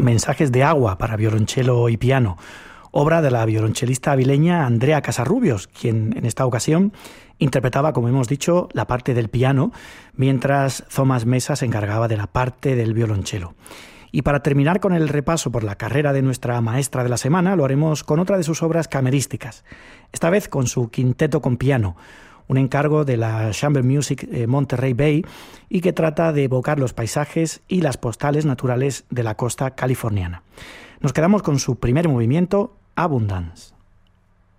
Mensajes de agua para violonchelo y piano, obra de la violonchelista avileña Andrea Casarrubios, quien en esta ocasión interpretaba, como hemos dicho, la parte del piano, mientras Thomas Mesa se encargaba de la parte del violonchelo. Y para terminar con el repaso por la carrera de nuestra maestra de la semana, lo haremos con otra de sus obras camerísticas, esta vez con su quinteto con piano, un encargo de la Chamber Music Monterey Bay y que trata de evocar los paisajes y las postales naturales de la costa californiana. Nos quedamos con su primer movimiento, Abundance.